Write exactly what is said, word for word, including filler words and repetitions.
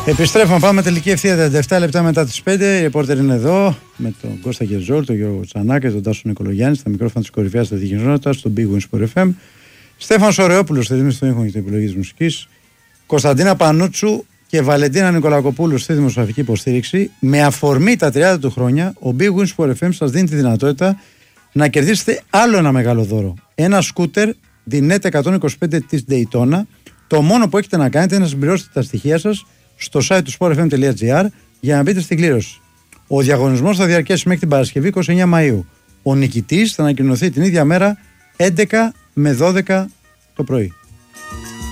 Επιστρέφουμε, πάμε τελική ευθεία τριάντα επτά λεπτά μετά τις πέντε. Η ρεπόρτερ είναι εδώ με τον Κώστα Γερζόλ, τον Γιώργο Τσανάκα και τον Τάσο Νικολογιάννη στα μικρόφωνα της κορυφαίας της Αθηνικινότητας, στον Big Win Sport εφ εμ. Στέφανος Ωρεόπουλος, στη ρύθμιση των ήχων και την επιλογή της μουσικής. Κωνσταντίνα Πανούτσου και Βαλεντίνα Νικολακοπούλου στη δημοσιογραφική υποστήριξη. Με αφορμή τα τριάντα του χρόνια, ο Big Win Sport εφ εμ σας δίνει τη δυνατότητα να κερδίσετε άλλο ένα μεγάλο δώρο. Ένα σκούτερ Dinette εκατόν είκοσι πέντε της Daytona. Το μόνο που έχετε να κάνετε είναι να συμπληρώσετε τα στοιχεία σας στο site του sport f m dot g r για να μπείτε στην κλήρωση. Ο διαγωνισμός θα διαρκέσει μέχρι την Παρασκευή είκοσι εννέα Μαΐου. Ο νικητής θα ανακοινωθεί την ίδια μέρα έντεκα με δώδεκα το πρωί.